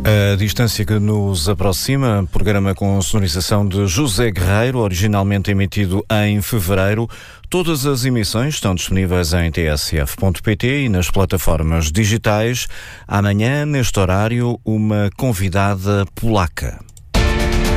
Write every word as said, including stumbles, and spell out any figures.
A Distância que nos aproxima, programa com sonorização de José Guerreiro, originalmente emitido em fevereiro. Todas as emissões estão disponíveis em t s f ponto p t e nas plataformas digitais. Amanhã, neste horário, uma convidada polaca.